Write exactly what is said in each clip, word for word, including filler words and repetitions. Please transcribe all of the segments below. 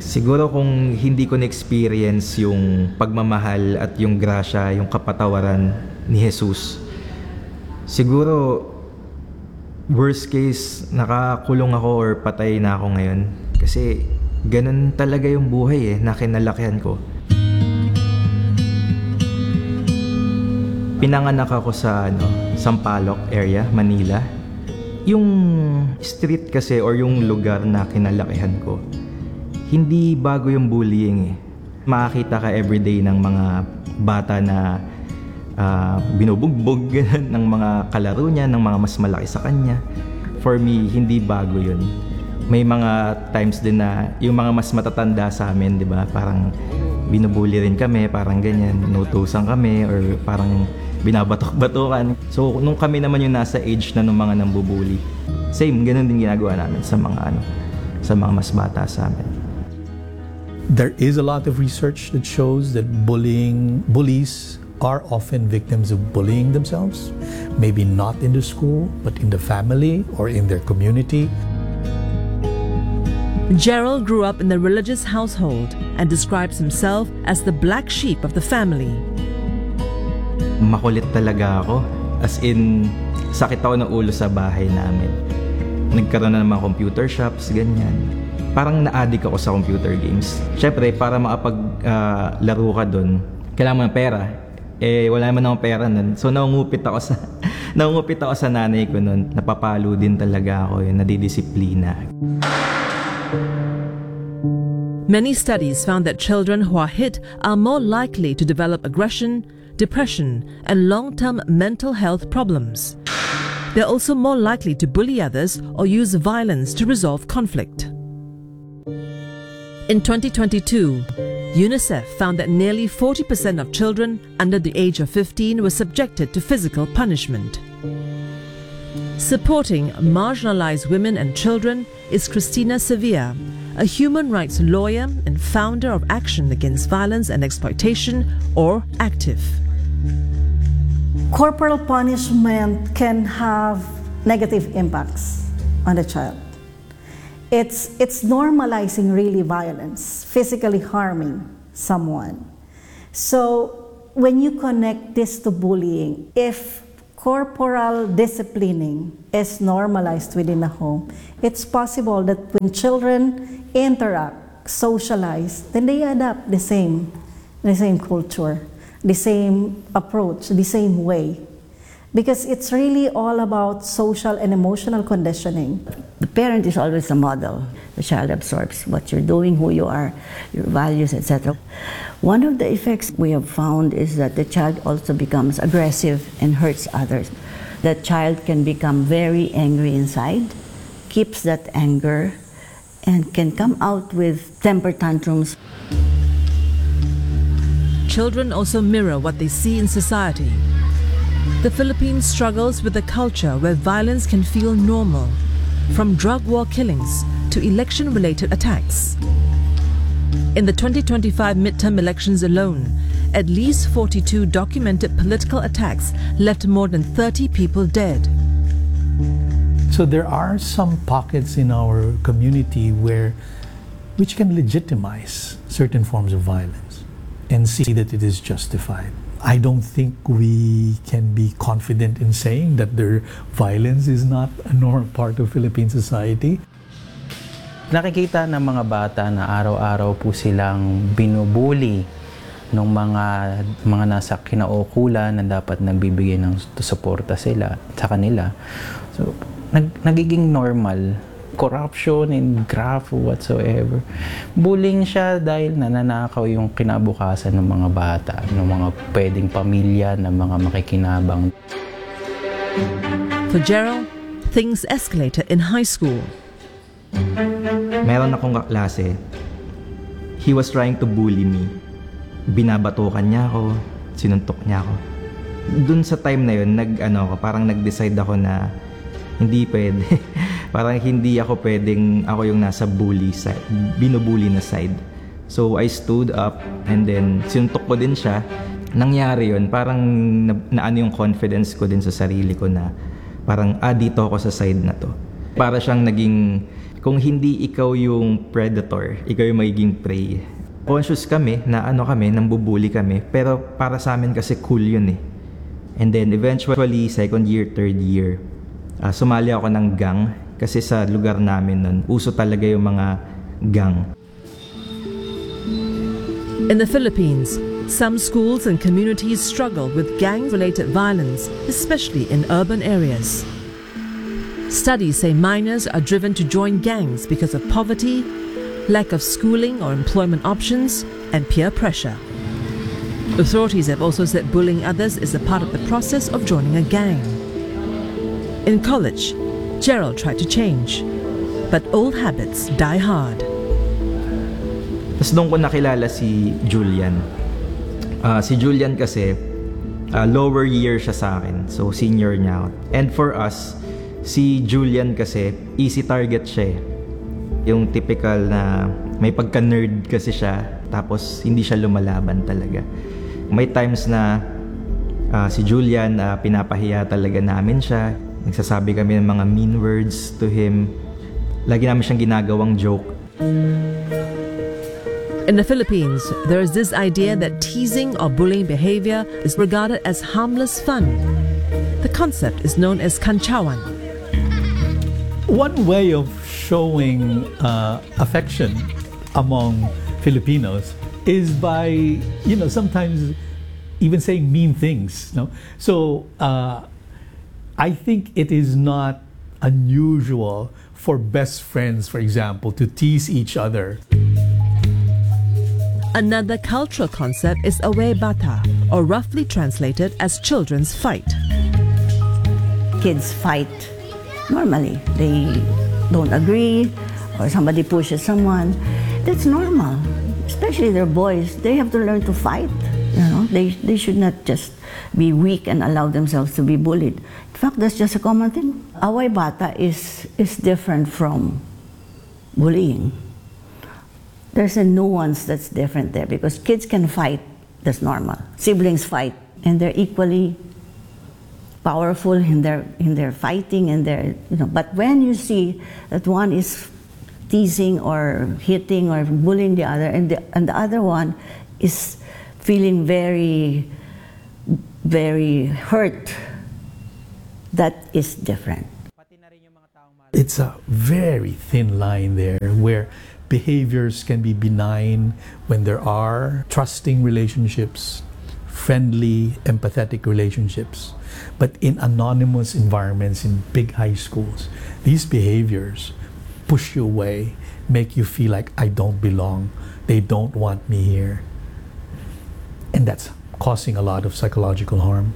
Siguro kung hindi ko na-experience yung pagmamahal at yung grasya, yung kapatawaran ni Jesus, siguro worst case, nakakulong ako or patay na ako ngayon. Kasi ganun talaga yung buhay eh, na kinalakihan ko. Pinanganak ako sa ano, Sampaloc area, Manila. Yung street kasi or yung lugar na kinalakihan ko, hindi bago yung bullying eh. Makakita ka everyday ng mga bata na uh, binubugbog ng mga kalaro niya, ng mga mas malaki sa kanya. For me, hindi bago yun. May mga times din na yung mga mas matatanda sa amin, di ba? Parang binubully rin kami, parang ganyan, inutusan kami, or parang binabatok-batukan. So, nung kami naman yung nasa age na nung mga nambubully, same, ganun din ginagawa namin sa mga ano, sa mga mas bata sa amin. There is a lot of research that shows that bullying, bullies are often victims of bullying themselves. Maybe not in the school, but in the family or in their community. Gerald grew up in a religious household and describes himself as the black sheep of the family. Makulit talaga ako. As in, sakit ako ng ulo sa bahay namin. Nagkaroon na ng mga computer shops, ganyan. Parang na-addict ako sa computer games. Siyempre, para makapag-laro uh, ka dun, kailangan mo ng pera. Eh, wala naman akong pera nun. So, naungupit ako sa, naungupit ako sa nanay ko nun. Napapalo din talaga ako, yun, nadidisiplina. Many studies found that children who are hit are more likely to develop aggression, depression, and long-term mental health problems. They're also more likely to bully others or use violence to resolve conflict. In twenty twenty-two, UNICEF found that nearly forty percent of children under the age of fifteen were subjected to physical punishment. Supporting marginalized women and children is Christina Sevilla, a human rights lawyer and founder of Action Against Violence and Exploitation, or ACTIV. Corporal punishment can have negative impacts on the child. It's, it's normalizing really violence, physically harming someone. So when you connect this to bullying, if corporal disciplining is normalized within a home, it's possible that when children interact, socialize, then they adapt the same, the same culture, the same approach, the same way. Because it's really all about social and emotional conditioning. The parent is always a model. The child absorbs what you're doing, who you are, your values, et cetera. One of the effects we have found is that the child also becomes aggressive and hurts others. The child can become very angry inside, keeps that anger, and can come out with temper tantrums. Children also mirror what they see in society. The Philippines struggles with a culture where violence can feel normal, from drug war killings to election-related attacks. In the twenty twenty-five midterm elections alone, at least forty-two documented political attacks left more than thirty people dead. So there are some pockets in our community where, which can legitimize certain forms of violence and see that it is justified. I don't think we can be confident in saying that their violence is not a normal part of Philippine society. Nakikita ng mga bata na araw-araw po silang binubuli ng mga mga nasa kinaukulan na dapat nagbibigay ng suporta sila sa kanila. So, nag, nagiging normal. Corruption and graft whatsoever. Bullying siya dahil nananakaw yung kinabukasan ng mga bata, ng mga pwedeng pamilya, ng mga makikinabang. For Gerald, things escalated in high school. Meron akong kaklase. He was trying to bully me. Binabatukan niya ako, sinuntok niya ako. Dun sa time na yun, nag, ano, parang nag-decide ako na hindi pwede. Parang hindi ako pwedeng ako yung nasa bully side, binubully na side. So I stood up and then sinuntok ko din siya. Nangyari yun, parang na, naano yung confidence ko din sa sarili ko na parang ah, dito ako sa side na to. Para siyang naging Kung hindi ikaw yung predator, ikaw yung magiging prey. Conscious kami na ano kami, nambubuli kami, pero para sa amin kasi cool yun eh. And then eventually, second year, third year, uh, sumali ako ng gang kasi sa lugar namin nun, uso talaga yung mga gang. In the Philippines, some schools and communities struggle with gang-related violence, especially in urban areas. Studies say minors are driven to join gangs because of poverty, lack of schooling or employment options, and peer pressure. Authorities have also said bullying others is a part of the process of joining a gang. In college, Gerald tried to change, but old habits die hard. Tapos doon ko nakilala si Julian. Uh, si Julian kasi, uh, lower year siya sa akin. So, senior niya ako. And for us, si Julian kasi, easy target siya eh. Yung typical na may pagka-nerd kasi siya, tapos hindi siya lumalaban talaga. May times na uh, si Julian, uh, pinapahiya talaga namin siya. Nagsasabi kami ng mga mean words to him. Lagi namin siyang ginagawang joke. In the Philippines, there is this idea that teasing or bullying behavior is regarded as harmless fun. The concept is known as kanchawan. One way of showing uh, affection among Filipinos is by, you know, sometimes even saying mean things. No? So uh, I think it is not unusual for best friends, for example, to tease each other. Another cultural concept is away bata, or roughly translated as children's fight. Kids fight normally. They don't agree or somebody pushes someone. That's normal. Especially they're boys. They have to learn to fight. You know, they, they should not just be weak and allow themselves to be bullied. In fact, that's just a common thing. Away bata is, is different from bullying. There's a nuance that's different there because kids can fight, that's normal. Siblings fight, and they're equally powerful in their in their fighting and their, you know. But when you see that one is teasing or hitting or bullying the other, and the and the other one is feeling very, very hurt, that is different. It's a very thin line there where behaviors can be benign when there are trusting relationships, friendly, empathetic relationships. But in anonymous environments, in big high schools, these behaviors push you away, make you feel like I don't belong, they don't want me here. And that's causing a lot of psychological harm.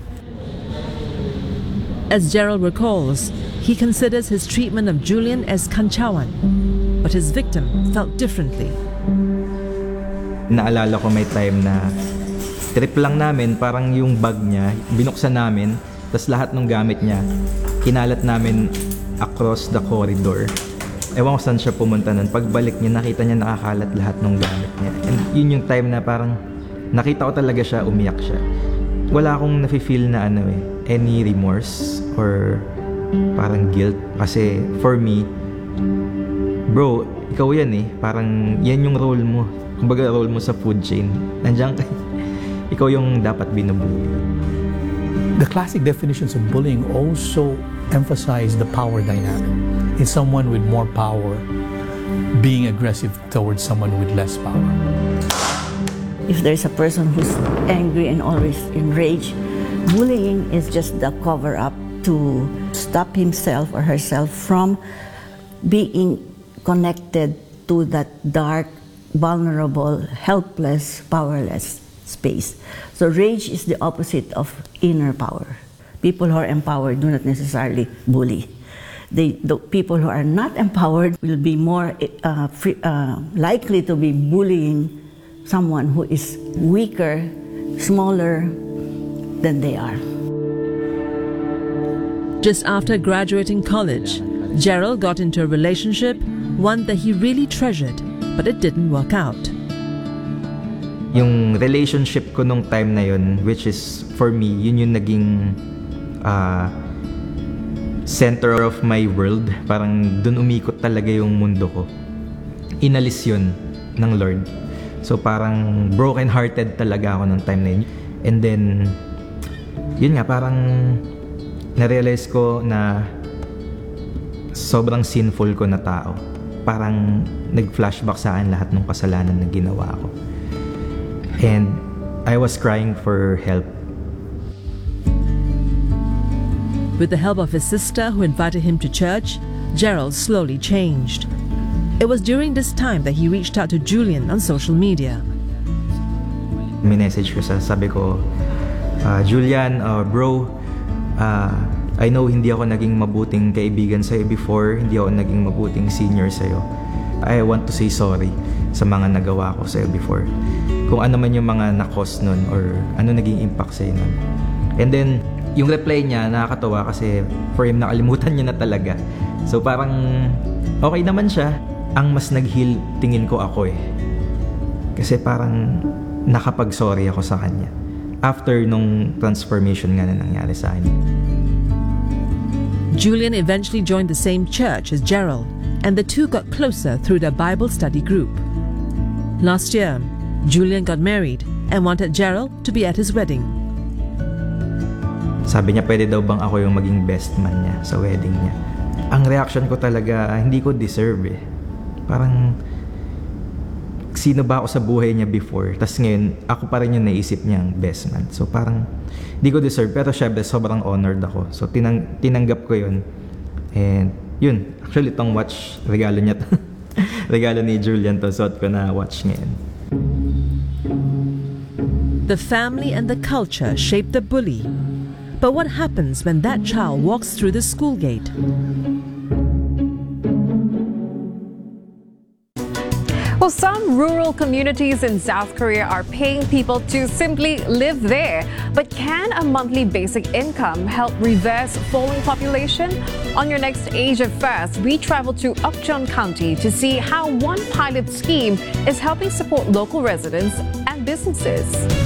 As Gerald recalls, he considers his treatment of Julian as kanchawan, but his victim felt differently. Naalala ko may time na trip lang namin, parang yung bag niya, binuksan namin, tas lahat ng gamit niya, kinalat namin across the corridor. Ewan ko saan siya pumunta nun. Pagbalik niya, nakita niya nakakalat lahat ng gamit niya. And yun yung time na parang nakita ko talaga siya, umiyak siya. Wala akong nafe-feel na ano eh, any remorse or parang guilt. Kasi for me, bro, ikaw yan eh. Parang yan yung role mo. Kumbaga role mo sa food chain. Nandiyan ka. Ikaw yung dapat binubuli. The classic definitions of bullying also emphasize the power dynamic. It's someone with more power being aggressive towards someone with less power. If there's a person who's angry and always enraged, bullying is just the cover-up to stop himself or herself from being connected to that dark, vulnerable, helpless, powerless space. So rage is the opposite of inner power. People who are empowered do not necessarily bully. They, the people who are not empowered will be more uh, free, uh, likely to be bullying someone who is weaker, smaller than they are. Just after graduating college, Gerald got into a relationship, one that he really treasured, but it didn't work out. Yung relationship ko nung time na yun, which is for me, yun yung naging uh, center of my world. Parang dun umikot talaga yung mundo ko. Inalis yun ng Lord. So parang broken-hearted talaga ako nung time na yun. And then, yun nga, parang na-realize ko na sobrang sinful ko na tao. Parang nag-flashback sa akin lahat ng kasalanan na ginawa ko. And I was crying for help. With the help of his sister who invited him to church, Gerald slowly changed. It was during this time that he reached out to Julian on social media. Minessage ko sa, sabi ko, uh, Julian, uh, bro, uh, I know hindi ako naging mabuting kaibigan sa'yo before, hindi ako naging mabuting senior sa'yo. I want to say sorry sa mga nagawa ko sa'yo before. Kung ano man yung mga na-cause nun or ano naging impact sa'yo nun. And then, yung reply niya, nakakatawa kasi for him, nakalimutan niya na talaga. So parang okay naman siya. Ang mas nag-heal tingin ko ako eh. Kasi parang nakapag-sorry ako sa kanya. After nung transformation nga na nangyari sa akin. Julian eventually joined the same church as Gerald, and the two got closer through their Bible study group. Last year, Julian got married and wanted Gerald to be at his wedding. Sabi niya, pwede daw bang ako yung maging best man niya sa wedding niya. Ang reaction ko talaga, hindi ko deserve eh. Parang, sino ba ako sa buhay niya before? Tapos ngayon, ako pa rin yung naisip niyang best man. So parang, hindi ko deserve. Pero syempre, sobrang honored ako. So tinang tinanggap ko yun. And yun, actually itong watch, regalo niya to. Regalo ni Julian to. Suot ko na watch ngayon. The family and the culture shape the bully. But what happens when that child walks through the school gate? Well, some rural communities in South Korea are paying people to simply live there. But can a monthly basic income help reverse falling population? On your next Asia First, we travel to Ukjeon County to see how one pilot scheme is helping support local residents and businesses.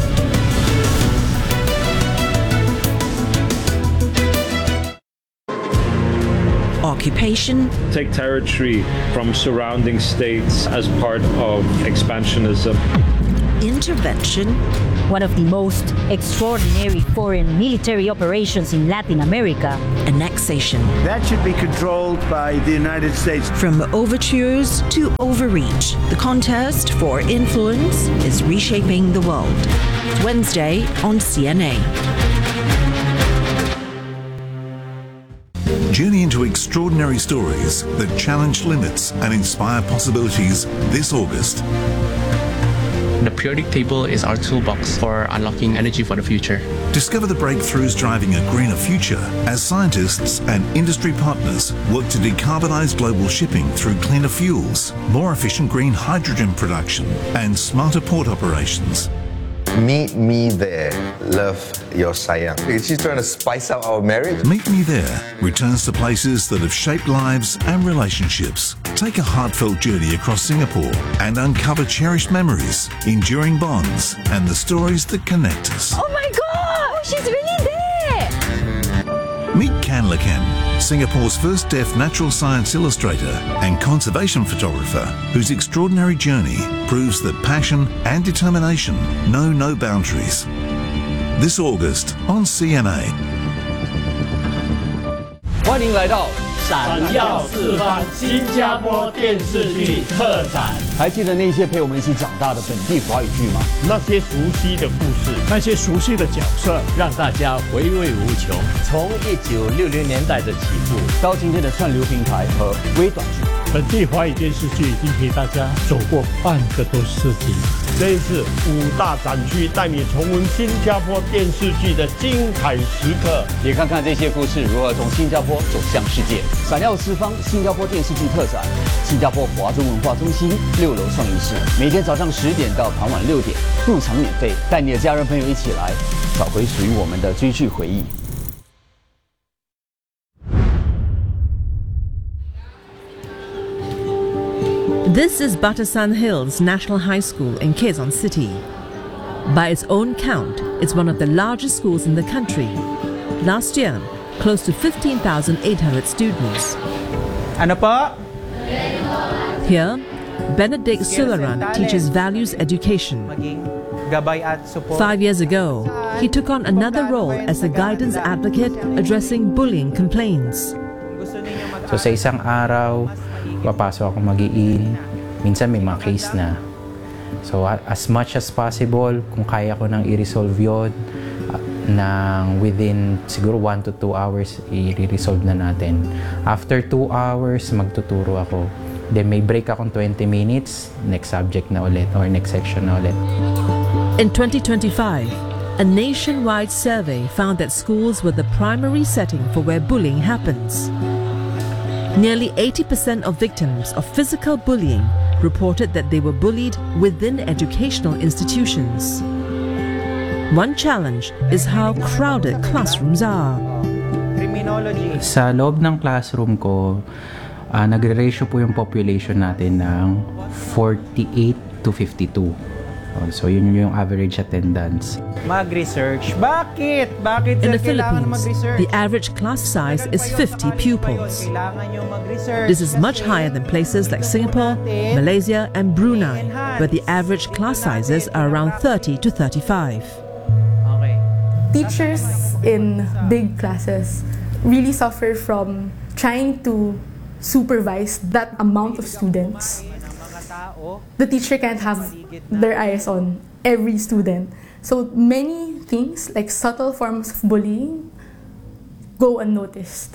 Occupation. Take territory from surrounding states as part of expansionism. Intervention. One of the most extraordinary foreign military operations in Latin America. Annexation. That should be controlled by the United States. From overtures to overreach, the contest for influence is reshaping the world. Wednesday on C N A. Journey into extraordinary stories that challenge limits and inspire possibilities this August. The periodic table is our toolbox for unlocking energy for the future. Discover the breakthroughs driving a greener future as scientists and industry partners work to decarbonize global shipping through cleaner fuels, more efficient green hydrogen production, and smarter port operations. Meet me there. Love your sayang. She's trying to spice up our marriage. Meet Me There returns to places that have shaped lives and relationships. Take a heartfelt journey across Singapore and uncover cherished memories, enduring bonds, and the stories that connect us. Oh my God! She's really there! Meet Can Lakan, Singapore's first deaf natural science illustrator and conservation photographer, whose extraordinary journey proves that passion and determination know no boundaries. This August on C N A. 欢迎来到闪耀四方新加坡电视剧特展。还记得那些陪我们一起长大的本地华语剧吗？那些熟悉的故事，那些熟悉的角色，让大家回味无穷。从一九六零年代的起步，到今天的串流平台和微短剧，本地华语电视剧已经陪大家走过半个多世纪。这一次五大展区带你重温新加坡电视剧的精彩时刻，也看看这些故事如何从新加坡走向世界。闪耀四方新加坡电视剧特展，新加坡华中文化中心六楼创意室，每天早上十点到傍晚六点，入场免费，带你的家人朋友一起来，找回属于我们的追剧回忆。 This is Batasan Hills National High School in Quezon City. By its own count, it's one of the largest schools in the country. Last year, close to fifteen thousand eight hundred students. Ano po? Here, Benedict Sularan teaches values education. Gabay at support. Five years ago, he took on another role as a guidance advocate addressing bullying complaints. So sa isang araw, papasok ako mag-i-in. Minsan may mga case na. So as much as possible, kung kaya ko nang i-resolve yun, nang within siguro one to two hours, i-resolve na natin. After two hours, magtuturo ako. Then may break akong twenty minutes, next subject na ulit or next section na ulit. In twenty twenty-five, a nationwide survey found that schools were the primary setting for where bullying happens. Nearly eighty percent of victims of physical bullying reported that they were bullied within educational institutions. One challenge is how crowded classrooms are. Sa loob ng classroom ko, uh, nagre-ratio po yung population natin ng forty-eight to fifty-two. So yun yung average attendance. Mag-research. Bakit? Bakit In the Philippines, the average class size is fifty pupils. This is much higher than places like Singapore, Malaysia and Brunei, where the average class sizes are around thirty to thirty-five. Teachers in big classes really suffer from trying to supervise that amount of students. The teacher can't have their eyes on every student. So many things, like subtle forms of bullying, go unnoticed.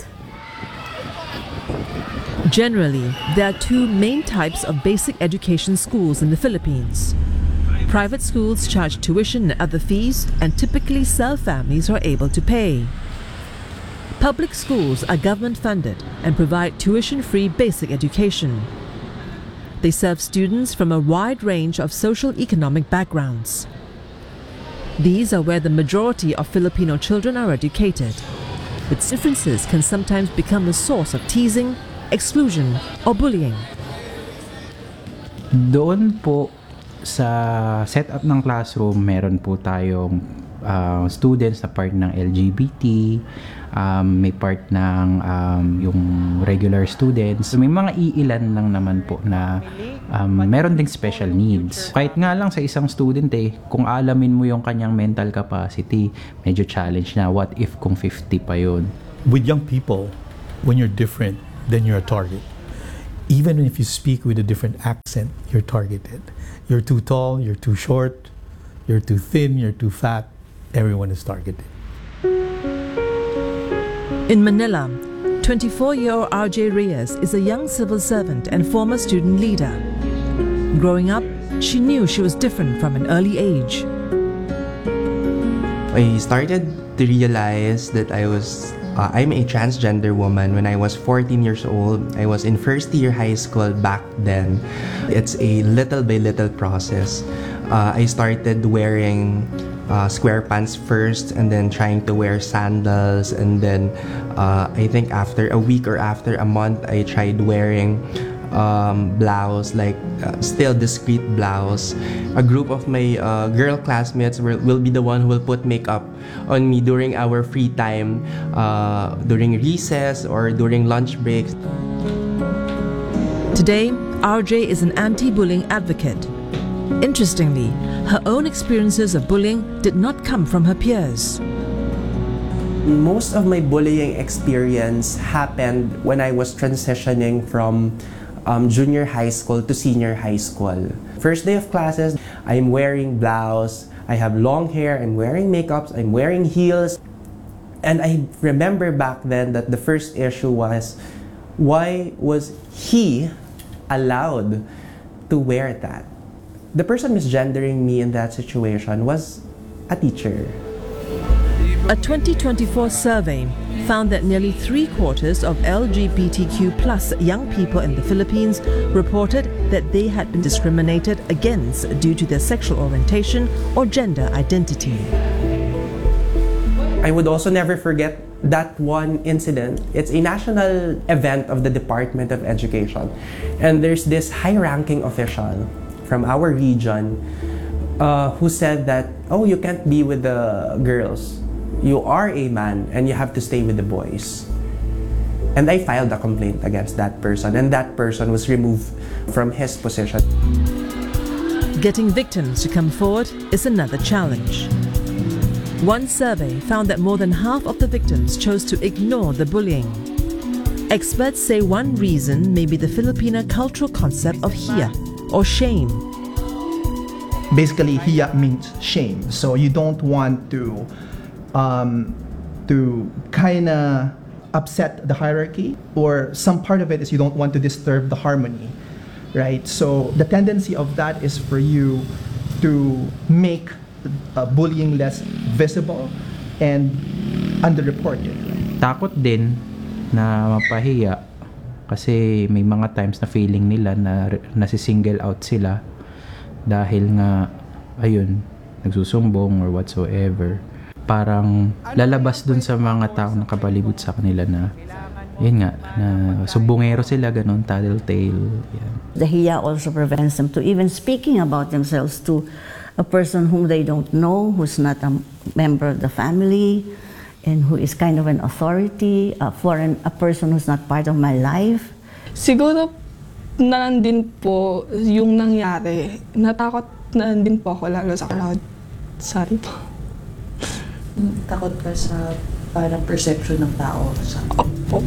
Generally, there are two main types of basic education schools in the Philippines. Private schools charge tuition and other fees and typically sell families who are able to pay. Public schools are government-funded and provide tuition-free basic education. They serve students from a wide range of social-economic backgrounds. These are where the majority of Filipino children are educated, but differences can sometimes become a source of teasing, exclusion, or bullying. Doon po sa setup ng classroom, meron po tayong uh, students na part ng L G B T, um, may part ng um, yung regular students. May mga iilan lang naman po na um, meron ding special needs. Kahit nga lang sa isang student eh, kung alamin mo yung kanyang mental capacity, medyo challenge na. What if kung fifty pa yun? With young people, when you're different, then you're a target. Even if you speak with a different accent, you're targeted. You're too tall, you're too short, you're too thin, you're too fat. Everyone is targeted. In Manila, twenty-four-year-old R J Reyes is a young civil servant and former student leader. Growing up, she knew she was different from an early age. I started to realize that I was Uh, I'm a transgender woman when I was fourteen years old. I was in first year high school back then. It's a little by little process. Uh, I started wearing uh, square pants first and then trying to wear sandals, and then uh, I think after a week or after a month I tried wearing um, blouse, like uh, still discreet blouse. A group of my uh, girl classmates will, will be the one who will put makeup on me during our free time, uh, during recess or during lunch breaks. Today, R J is an anti-bullying advocate. Interestingly, her own experiences of bullying did not come from her peers. Most of my bullying experience happened when I was transitioning from um, junior high school to senior high school. First day of classes, I'm wearing blouse, I have long hair, I'm wearing makeup, I'm wearing heels. And I remember back then that the first issue was, why was he allowed to wear that? The person misgendering me in that situation was a teacher. A twenty twenty-four survey found that nearly three-quarters of L G B T Q plus young people in the Philippines reported that they had been discriminated against due to their sexual orientation or gender identity. I would also never forget that one incident. It's a national event of the Department of Education. And there's this high-ranking official from our region uh, who said that, oh, you can't be with the girls. you are a man and you have to stay with the boys. And I filed a complaint against that person, and that person was removed from his position. Getting victims to come forward is another challenge. One survey found that more than half of the victims chose to ignore the bullying. Experts say one reason may be the Filipino cultural concept of hiya, or shame. Basically, hiya means shame. So you don't want to, um, to kind of upset the hierarchy, or some part of it is you don't want to disturb the harmony, right? So the tendency of that is for you to make uh, bullying less visible and underreported. Takot din na mapahiya kasi may mga times na feeling nila na nasi-single out sila dahil nga ayun, nagsusumbong or whatsoever. Parang lalabas dun sa mga tao na kabalibot sa kanila na yun nga, na sumbongero sila, ganun, tattletale. Yan. The hiya also prevents them to even speaking about themselves to a person whom they don't know, who's not a member of the family, and who is kind of an authority, a foreign, a person who's not part of my life. Siguro na din po yung nangyari. Natakot na din po ako lalo sa crowd. Sorry po. Takot ka sa parang perception ng tao sa Opo.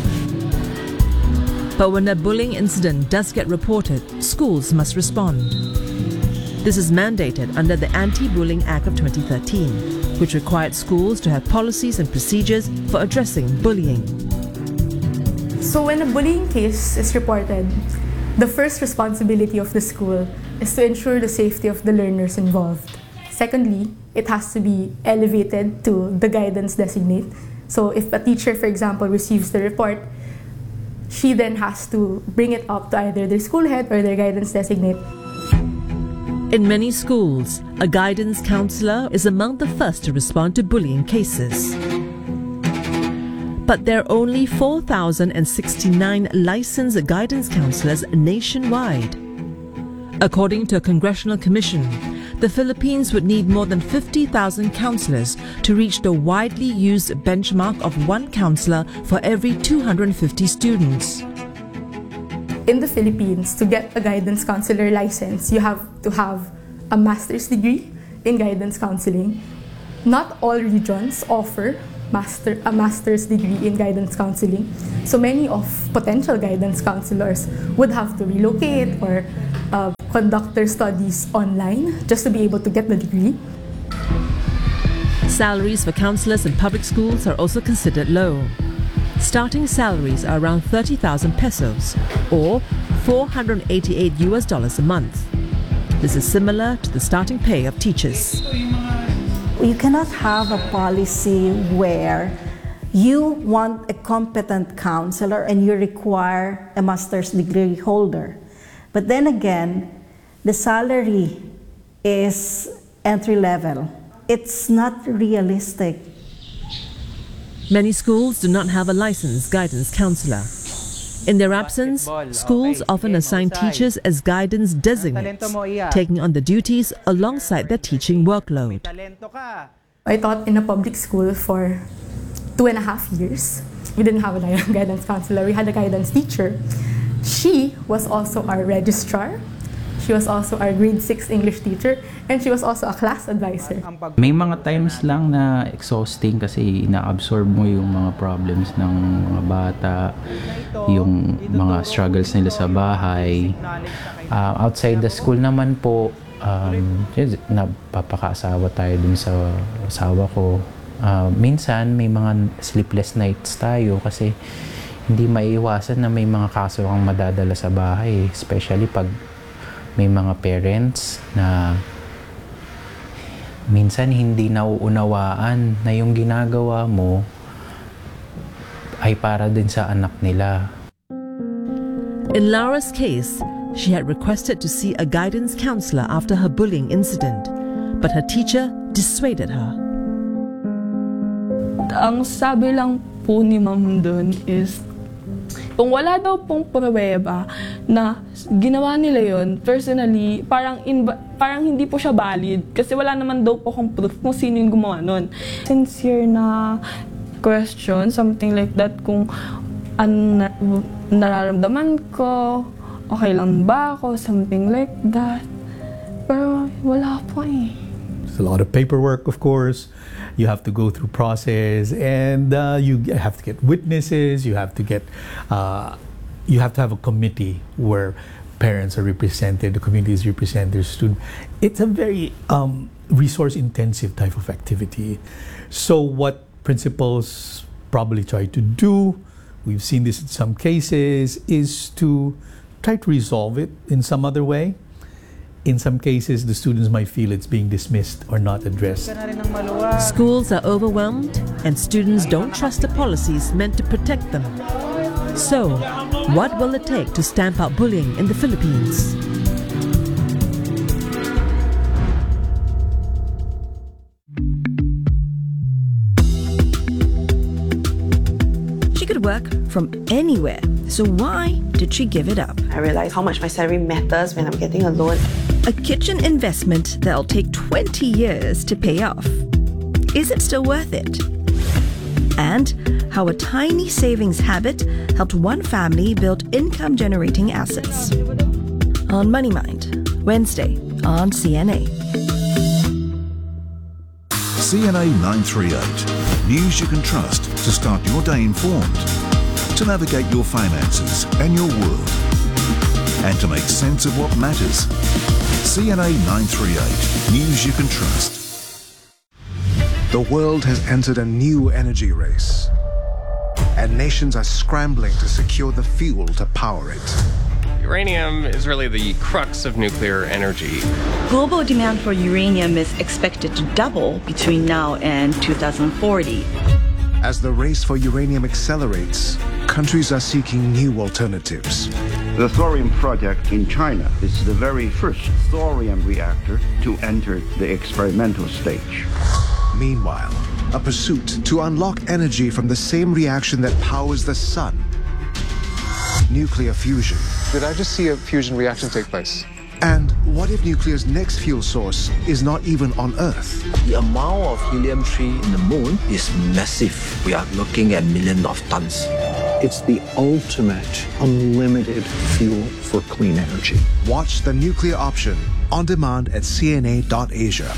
But when a bullying incident does get reported, schools must respond. This is mandated under the Anti-Bullying Act of twenty thirteen, which required schools to have policies and procedures for addressing bullying. So when a bullying case is reported, the first responsibility of the school is to ensure the safety of the learners involved. Secondly, it has to be elevated to the guidance designate. So if a teacher, for example, receives the report, she then has to bring it up to either their school head or their guidance designate. In many schools, a guidance counselor is among the first to respond to bullying cases. But there are only four thousand sixty-nine licensed guidance counselors nationwide. According to a congressional commission, the Philippines would need more than fifty thousand counselors to reach the widely used benchmark of one counselor for every two hundred fifty students. In the Philippines, to get a guidance counselor license, you have to have a master's degree in guidance counseling. Not all regions offer master, a master's degree in guidance counseling. So many of potential guidance counselors would have to relocate or uh, conduct their studies online just to be able to get the degree. Salaries for counselors in public schools are also considered low. Starting salaries are around thirty thousand pesos, or four hundred eighty-eight U S dollars a month. This is similar to the starting pay of teachers. You cannot have a policy where you want a competent counselor and you require a master's degree holder. But then again, the salary is entry level. It's not realistic. Many schools do not have a licensed guidance counselor. In their absence, schools often assign teachers as guidance designates, taking on the duties alongside their teaching workload. I taught in a public school for two and a half years. We didn't have a guidance counselor, we had a guidance teacher. She was also our registrar. She was also our grade six English teacher, and she was also a class advisor. May mga times lang na exhausting kasi ina-absorb mo yung mga problems ng mga bata, yung mga struggles nila sa bahay. Uh, outside the school naman po, um, napapakaasawa tayo dun sa asawa ko. Uh, minsan may mga sleepless nights tayo kasi hindi maiiwasan na may mga kaso kang madadala sa bahay, especially pag may mga parents na minsan hindi nauunawaan na yung ginagawa mo ay para din sa anak nila. In Laura's case, she had requested to see a guidance counselor after her bullying incident, but her teacher dissuaded her. Ang sabi lang po ni ma'am doon is, Kung wala daw pong pruweba na ginawa nila yon, personally, parang, inba, parang hindi po siya valid kasi wala naman daw po akong proof kung sino yung gumawa nun. Sincere na question, something like that, kung ano na, nararamdaman ko, okay lang ba ako, something like that. Pero wala po eh. There's a lot of paperwork, of course. You have to go through process, and uh, you have to get witnesses. You have to get, uh, you have to have a committee where parents are represented, the community is represented, student. It's a very um, resource-intensive type of activity. So what principals probably try to do, we've seen this in some cases, is to try to resolve it in some other way. In some cases, the students might feel it's being dismissed or not addressed. Schools are overwhelmed and students don't trust the policies meant to protect them. So, what will it take to stamp out bullying in the Philippines? She could work from anywhere, so why did she give it up? I realized how much my salary matters when I'm getting a loan. A kitchen investment that'll take twenty years to pay off. Is it still worth it? And how a tiny savings habit helped one family build income-generating assets. On Money Mind, Wednesday on C N A. C N A nine three eight. News you can trust to start your day informed, to navigate your finances and your world, and to make sense of what matters. C N A nine three eight. News you can trust. The world has entered a new energy race, and nations are scrambling to secure the fuel to power it. Uranium is really the crux of nuclear energy. Global demand for uranium is expected to double between now and two thousand forty. As the race for uranium accelerates, countries are seeking new alternatives. The thorium project in China is the very first thorium reactor to enter the experimental stage. Meanwhile, a pursuit to unlock energy from the same reaction that powers the sun. Nuclear fusion. Did I just see a fusion reaction take place? And what if nuclear's next fuel source is not even on Earth? The amount of helium three in the moon is massive. We are looking at millions of tons. It's the ultimate unlimited fuel for clean energy. Watch The Nuclear Option on demand at C N A dot asia.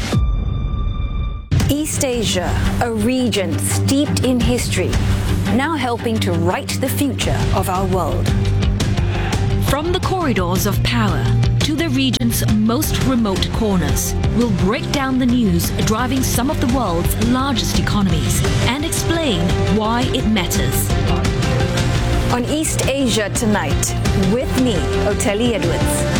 East Asia, a region steeped in history, now helping to write the future of our world. From the corridors of power to the region's most remote corners, we'll break down the news driving some of the world's largest economies and explain why it matters. On East Asia Tonight, with me, Oteli Edwards.